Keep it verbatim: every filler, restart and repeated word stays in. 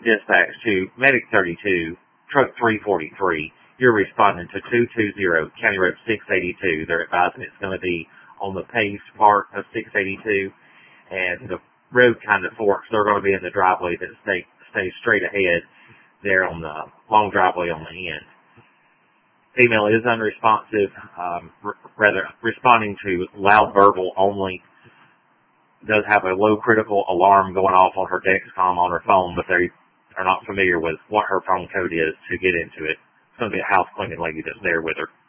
dispatch to Medic thirty-two, Truck three forty-three. You're responding to two two zero, County Road six eighty-two. They're advising it's going to be on the paved part of six eighty-two, and the road kind of forks. They're going to be in the driveway that stay, stays straight ahead there on the long driveway on the end. Female is unresponsive, um, r- rather responding to loud verbal only. Does have a low critical alarm going off on her Dexcom on her phone, but they are not familiar with what her phone code is to get into it. It's going to be a house cleaning lady that's there with her.